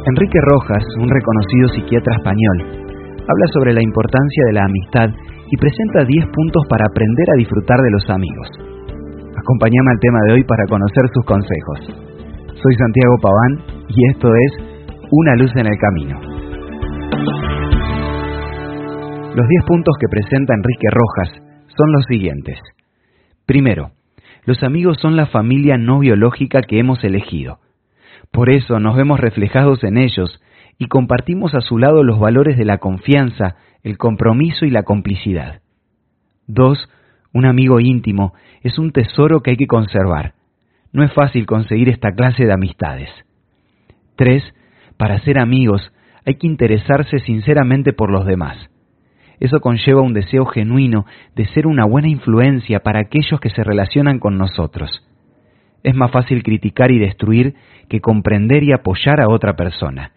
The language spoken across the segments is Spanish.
Enrique Rojas, un reconocido psiquiatra español, habla sobre la importancia de la amistad y presenta 10 puntos para aprender a disfrutar de los amigos. Acompáñame al tema de hoy para conocer sus consejos. Soy Santiago Paván y esto es Una luz en el camino. Los 10 puntos que presenta Enrique Rojas son los siguientes. Primero, los amigos son la familia no biológica que hemos elegido. Por eso nos vemos reflejados en ellos y compartimos a su lado los valores de la confianza, el compromiso y la complicidad. 2. Un amigo íntimo es un tesoro que hay que conservar. No es fácil conseguir esta clase de amistades. 3. Para ser amigos hay que interesarse sinceramente por los demás. Eso conlleva un deseo genuino de ser una buena influencia para aquellos que se relacionan con nosotros. Es más fácil criticar y destruir que comprender y apoyar a otra persona.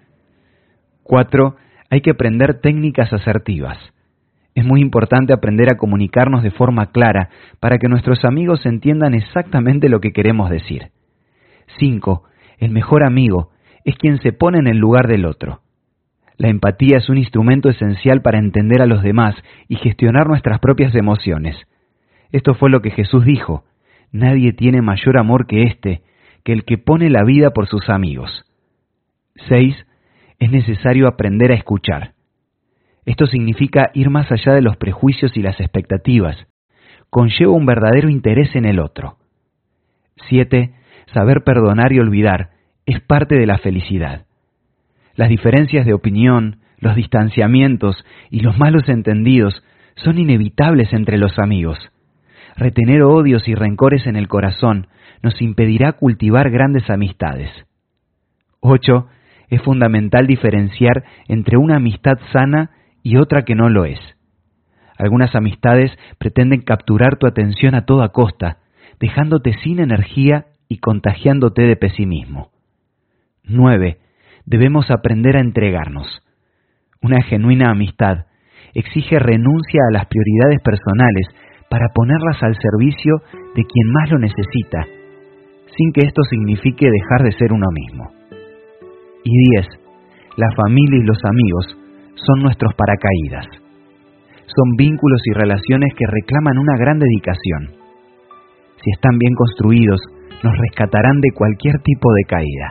4. Hay que aprender técnicas asertivas. Es muy importante aprender a comunicarnos de forma clara para que nuestros amigos entiendan exactamente lo que queremos decir. 5. El mejor amigo es quien se pone en el lugar del otro. La empatía es un instrumento esencial para entender a los demás y gestionar nuestras propias emociones. Esto fue lo que Jesús dijo: nadie tiene mayor amor que este, que el que pone la vida por sus amigos. 6. Es necesario aprender a escuchar. Esto significa ir más allá de los prejuicios y las expectativas. Conlleva un verdadero interés en el otro. 7. Saber perdonar y olvidar es parte de la felicidad. Las diferencias de opinión, los distanciamientos y los malos entendidos son inevitables entre los amigos. Retener odios y rencores en el corazón nos impedirá cultivar grandes amistades. 8. Es fundamental diferenciar entre una amistad sana y otra que no lo es. Algunas amistades pretenden capturar tu atención a toda costa, dejándote sin energía y contagiándote de pesimismo. 9. Debemos aprender a entregarnos. Una genuina amistad exige renuncia a las prioridades personales para ponerlas al servicio de quien más lo necesita, sin que esto signifique dejar de ser uno mismo. Y 10. La familia y los amigos son nuestros paracaídas. Son vínculos y relaciones que reclaman una gran dedicación. Si están bien construidos, nos rescatarán de cualquier tipo de caída.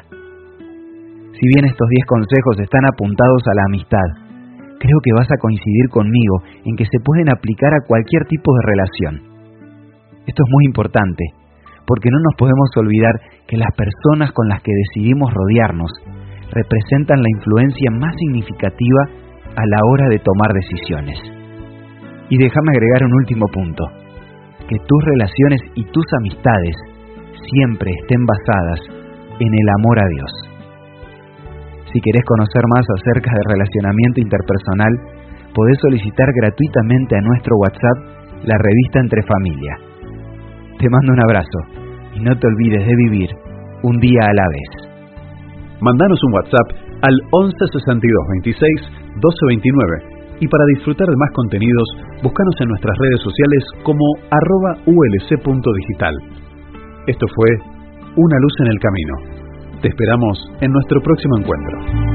Si bien estos 10 consejos están apuntados a la amistad, creo que vas a coincidir conmigo en que se pueden aplicar a cualquier tipo de relación. Esto es muy importante, porque no nos podemos olvidar que las personas con las que decidimos rodearnos representan la influencia más significativa a la hora de tomar decisiones. Y déjame agregar un último punto: que tus relaciones y tus amistades siempre estén basadas en el amor a Dios. Si querés conocer más acerca de relacionamiento interpersonal, podés solicitar gratuitamente a nuestro WhatsApp la revista Entre Familia. Te mando un abrazo y no te olvides de vivir un día a la vez. Mandanos un WhatsApp al 11 62 26 12 29 y para disfrutar de más contenidos, búscanos en nuestras redes sociales como @ulc.digital. Esto fue Una luz en el camino. Te esperamos en nuestro próximo encuentro.